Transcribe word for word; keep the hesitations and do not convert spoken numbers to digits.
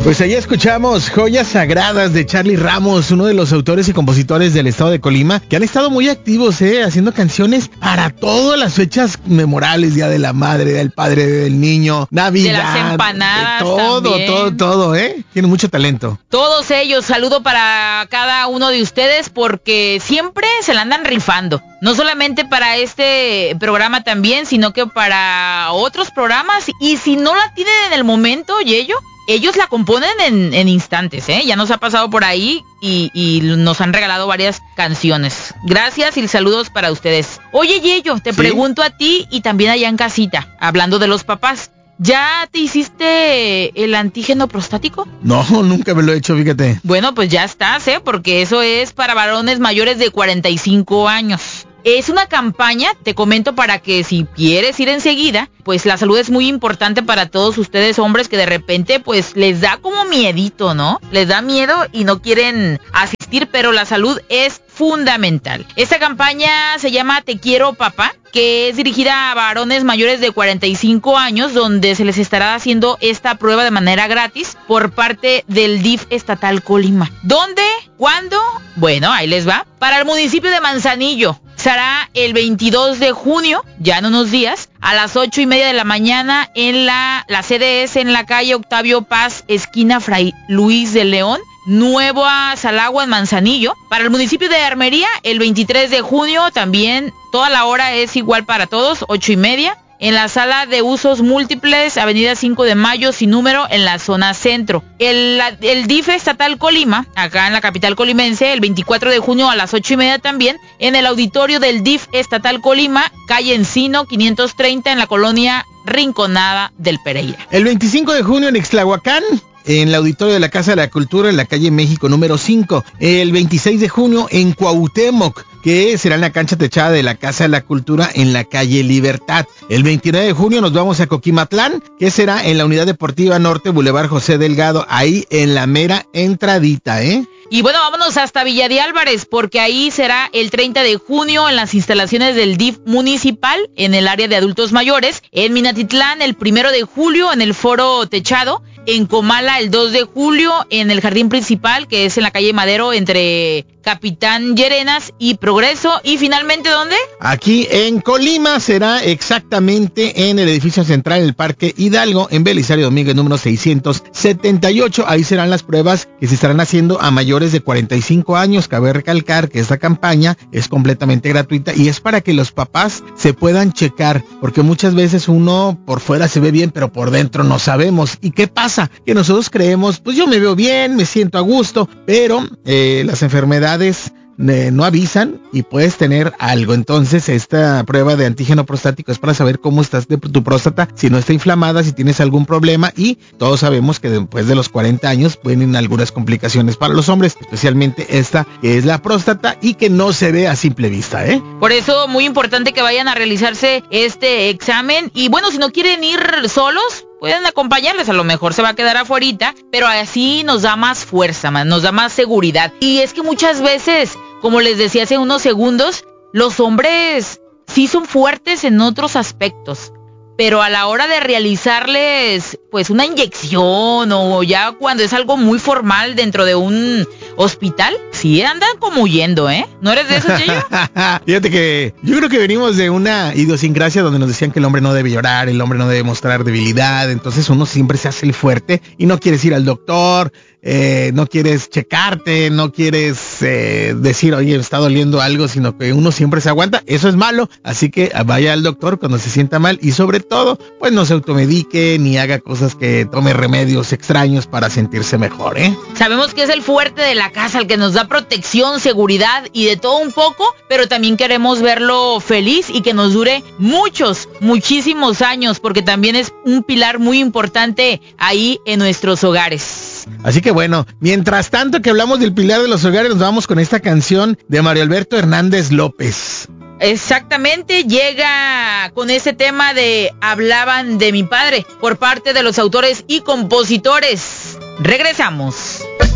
Pues ahí escuchamos Joyas Sagradas de Charly Ramos, uno de los autores y compositores del estado de Colima, que han estado muy activos, eh, haciendo canciones para todas las fechas memorables, Día de la Madre, Día del Padre, del Niño, Navidad. De las empanadas de todo, también. todo, todo, ¿eh? Tiene mucho talento. Todos ellos, saludo para cada uno de ustedes porque siempre se la andan rifando. No solamente para este programa también, sino que para otros programas. Y si no la tienen en el momento, Yello, ellos la componen en, en instantes, ¿eh? Ya nos ha pasado por ahí y, y nos han regalado varias canciones. Gracias y saludos para ustedes. Oye, Yello, te ¿Sí? pregunto a ti y también allá en casita, hablando de los papás. ¿Ya te hiciste el antígeno prostático? No, nunca me lo he hecho, fíjate. Bueno, pues ya estás, ¿eh? Porque eso es para varones mayores de cuarenta y cinco años. Es una campaña, te comento, para que si quieres ir enseguida, pues la salud es muy importante para todos ustedes hombres que de repente pues les da como miedito, ¿no? Les da miedo y no quieren asistir, pero la salud es fundamental. Esta campaña se llama Te Quiero Papá, que es dirigida a varones mayores de cuarenta y cinco años, donde se les estará haciendo esta prueba de manera gratis por parte del D I F estatal Colima. ¿Dónde? ¿Cuándo? Bueno, ahí les va. Para el municipio de Manzanillo. Será el veintidós de junio, ya en unos días, a las ocho y media de la mañana en la, la sede es en la calle Octavio Paz, esquina Fray Luis de León, Nuevo a Salagua en Manzanillo. Para el municipio de Armería, el veintitrés de junio, también toda la hora es igual para todos, ocho y media. En la sala de usos múltiples, avenida cinco de mayo, sin número, en la zona centro. El, el D I F estatal Colima, acá en la capital colimense, el veinticuatro de junio a las ocho y media también, en el auditorio del D I F estatal Colima, calle Encino, quinientos treinta, en la colonia Rinconada del Pereira. El veinticinco de junio en Ixtlahuacán, en el auditorio de la Casa de la Cultura, en la calle México número cinco. El veintiséis de junio en Cuauhtémoc, que será en la cancha techada de la Casa de la Cultura en la calle Libertad. El veintinueve de junio nos vamos a Coquimatlán, que será en la Unidad Deportiva Norte, Boulevard José Delgado, ahí en la mera entradita, ¿eh? Y bueno, vámonos hasta Villa de Álvarez, porque ahí será el treinta de junio en las instalaciones del D I F municipal, en el área de adultos mayores. En Minatitlán, el primero de julio, en el foro techado. En Comala, el dos de julio, en el jardín principal, que es en la calle Madero, entre Capitán Llerenas y Progreso. Y finalmente, ¿dónde? Aquí en Colima será exactamente en el edificio central, el Parque Hidalgo, en Belisario Domínguez, número seiscientos setenta y ocho. Ahí serán las pruebas que se estarán haciendo a mayores de cuarenta y cinco años. Cabe recalcar que esta campaña es completamente gratuita y es para que los papás se puedan checar, porque muchas veces uno por fuera se ve bien, pero por dentro no sabemos. ¿Y qué pasa? Que nosotros creemos, pues yo me veo bien, me siento a gusto, pero eh, las enfermedades eh, no avisan y puedes tener algo. Entonces esta prueba de antígeno prostático es para saber cómo estás de tu próstata, si no está inflamada, si tienes algún problema, y todos sabemos que después de los cuarenta años pueden algunas complicaciones para los hombres, especialmente esta que es la próstata y que no se ve a simple vista, ¿eh? Por eso muy importante que vayan a realizarse este examen. Y bueno, si no quieren ir solos, pueden acompañarles, a lo mejor se va a quedar afuerita, pero así nos da más fuerza, man, nos da más seguridad. Y es que muchas veces, como les decía hace unos segundos, los hombres sí son fuertes en otros aspectos, pero a la hora de realizarles pues una inyección o ya cuando es algo muy formal dentro de un hospital, sí andan como huyendo, ¿eh? ¿No eres de esos, Yeyo? Fíjate que yo creo que venimos de una idiosincrasia donde nos decían que el hombre no debe llorar, el hombre no debe mostrar debilidad, entonces uno siempre se hace el fuerte y no quieres ir al doctor, eh, no quieres checarte, no quieres eh, decir, oye, me está doliendo algo, sino que uno siempre se aguanta. Eso es malo, así que vaya al doctor cuando se sienta mal y sobre todo, pues no se automedique ni haga cosas que tome remedios extraños para sentirse mejor, ¿eh? Sabemos que es el fuerte de la casa, el que nos da protección, seguridad y de todo un poco, pero también queremos verlo feliz y que nos dure muchos, muchísimos años, porque también es un pilar muy importante ahí en nuestros hogares. Así que bueno, mientras tanto que hablamos del pilar de los hogares, nos vamos con esta canción de Mario Alberto Hernández López. Exactamente, llega con ese tema de Hablaban de mi padre, por parte de los autores y compositores. Regresamos.